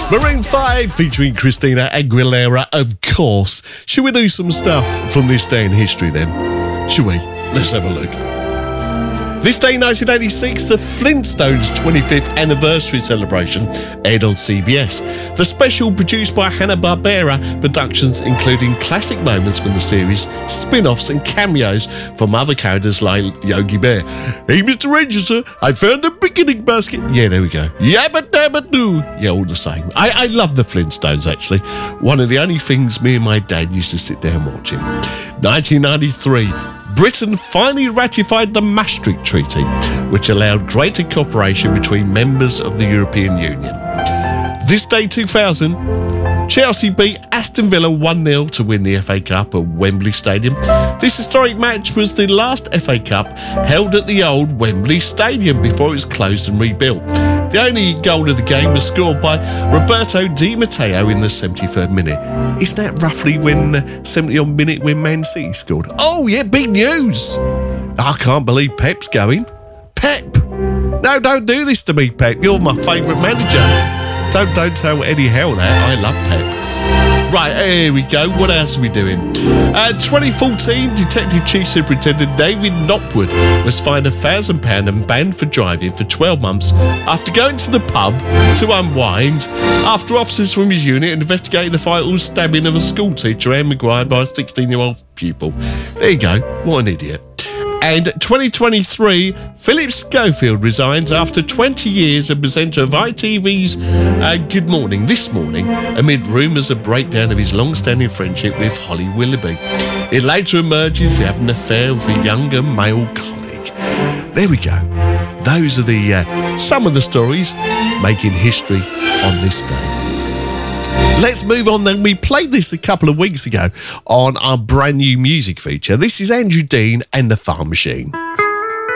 Maroon 5 featuring Christina Aguilera, of course. Should we do some stuff from this day in history then? Shall we? Let's have a look. This day, 1986, the Flintstones' 25th anniversary celebration aired on CBS. The special, produced by Hanna-Barbera Productions, including classic moments from the series, spin-offs and cameos from other characters like Yogi Bear. Hey, Mr. Register, I found a picnic basket. Yeah, there we go. Yabba dabba doo. Yeah, all the same. I love the Flintstones, actually. One of the only things me and my dad used to sit there and watch him. 1993. Britain finally ratified the Maastricht Treaty, which allowed greater cooperation between members of the European Union. This day 2000, Chelsea beat Aston Villa 1-0 to win the FA Cup at Wembley Stadium. This historic match was the last FA Cup held at the old Wembley Stadium before it was closed and rebuilt. The only goal of the game was scored by Roberto Di Matteo in the 73rd minute. Isn't that roughly when the 70th minute when Man City scored? Oh yeah, big news! I can't believe Pep's going. Pep! No, don't do this to me, Pep. You're my favourite manager. Don't tell Eddie Howe that. I love Pep. Right, here we go. What else are we doing? 2014, Detective Chief Superintendent David Knopwood was fined £1,000 and banned for driving for 12 months after going to the pub to unwind after officers from his unit investigated the fatal stabbing of a school teacher, Anne Maguire, by a 16-year-old pupil. There you go. What an idiot. And 2023, Philip Schofield resigns after 20 years as presenter of ITV's Good Morning This Morning, amid rumours of breakdown of his long-standing friendship with Holly Willoughby. It later emerges he had an affair with a younger male colleague. There we go. Those are the some of the stories making history on this day. Let's move on then. We played this a couple of weeks ago on our brand new music feature. This is Andrew Dean and the Farm Machine.